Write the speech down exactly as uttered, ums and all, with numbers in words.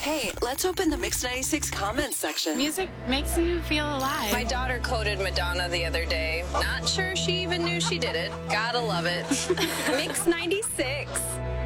Hey, let's open the Mix ninety-six comments section. Music makes you feel alive. My daughter quoted Madonna the other day. Not sure she even knew she did it. Gotta love it. Mix ninety-six.